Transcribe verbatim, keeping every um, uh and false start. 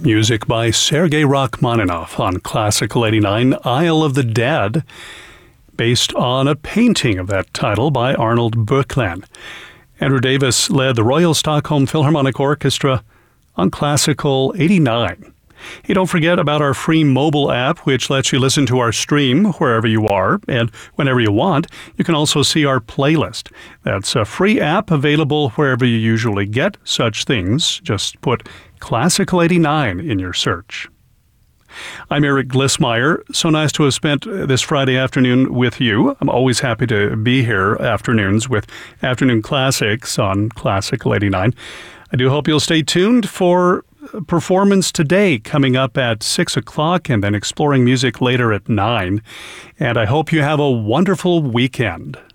Music by Sergei Rachmaninoff on Classical eighty-nine, Isle of the Dead, based on a painting of that title by Arnold Böcklen. Andrew Davis led the Royal Stockholm Philharmonic Orchestra on Classical eighty-nine. Hey, don't forget about our free mobile app, which lets you listen to our stream wherever you are and whenever you want. You can also see our playlist. That's a free app available wherever you usually get such things. Just put Classical eighty-nine in your search. I'm Eric Glissmeyer. So nice to have spent this Friday afternoon with you. I'm always happy to be here afternoons with Afternoon Classics on Classical eighty-nine. I do hope you'll stay tuned for Performance Today coming up at six o'clock and then Exploring Music later at nine. And I hope you have a wonderful weekend.